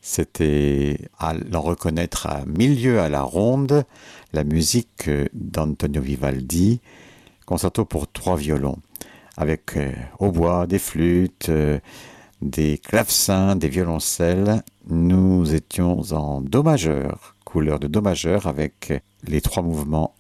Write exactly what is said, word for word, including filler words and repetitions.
C'était à l'en reconnaître à milieu à la ronde, la musique d'Antonio Vivaldi, concerto pour trois violons, avec euh, hautbois, des flûtes, euh, des clavecins, des violoncelles. Nous étions en do majeur, couleur de do majeur, avec les trois mouvements